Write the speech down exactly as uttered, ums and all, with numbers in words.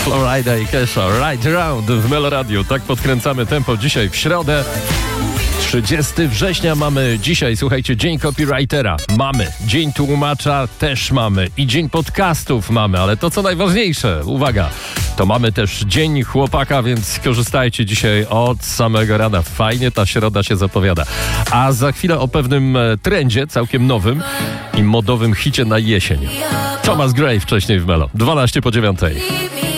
Florida i Kesha, Right Round w Melo Radio. Tak podkręcamy tempo dzisiaj w środę. trzydziestego września mamy dzisiaj, słuchajcie, Dzień Copywritera. Mamy. Dzień Tłumacza też mamy. I Dzień Podcastów mamy, ale to co najważniejsze, uwaga, to mamy też Dzień Chłopaka, więc korzystajcie dzisiaj od samego rana. Fajnie ta środa się zapowiada. A za chwilę o pewnym trendzie, całkiem nowym i modowym hicie na jesień. Thomas Gray wcześniej w Melo. dwanaście po dziewiątej.